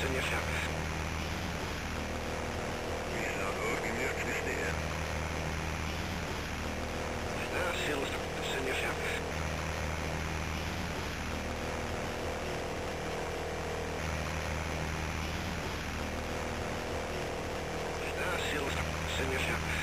Segna fiamme. Mi staat ordinair te steken. Stil, segna fiamme. Stil, segna fiamme.